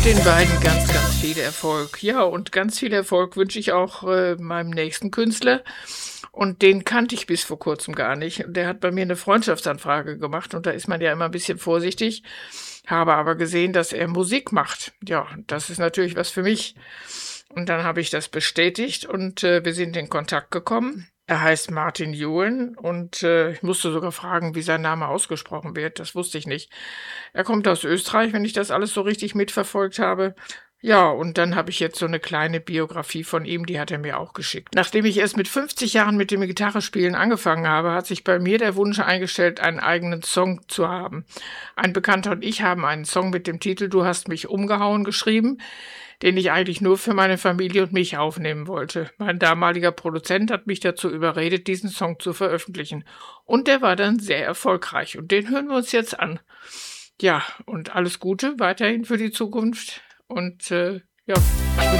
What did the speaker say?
Den beiden ganz viel Erfolg. Ja, und ganz viel Erfolg wünsche ich auch meinem nächsten Künstler. Und den kannte ich bis vor kurzem gar nicht. Der hat bei mir eine Freundschaftsanfrage gemacht und da ist man ja immer ein bisschen vorsichtig. Habe aber gesehen, dass er Musik macht. Ja, das ist natürlich was für mich. Und dann habe ich das bestätigt und wir sind in Kontakt gekommen. Er heißt Martin Ewan und ich musste sogar fragen, wie sein Name ausgesprochen wird. Das wusste ich nicht. Er kommt aus Österreich, wenn ich das alles so richtig mitverfolgt habe. Ja, und dann habe ich jetzt so eine kleine Biografie von ihm, die hat er mir auch geschickt. Nachdem ich erst mit 50 Jahren mit dem Gitarrespielen angefangen habe, hat sich bei mir der Wunsch eingestellt, einen eigenen Song zu haben. Ein Bekannter und ich haben einen Song mit dem Titel Du hast mich umgehauen geschrieben, den ich eigentlich nur für meine Familie und mich aufnehmen wollte. Mein damaliger Produzent hat mich dazu überredet, diesen Song zu veröffentlichen. Und der war dann sehr erfolgreich und den hören wir uns jetzt an. Ja, und alles Gute weiterhin für die Zukunft und ja,